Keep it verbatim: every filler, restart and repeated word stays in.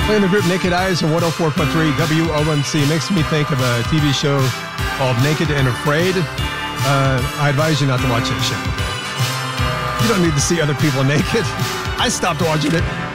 Playing the group Naked Eyes on one oh four point three W O M C makes me think of a T V show called Naked and Afraid. Uh, I advise you not to watch that show. You don't need to see other people naked. I stopped watching it.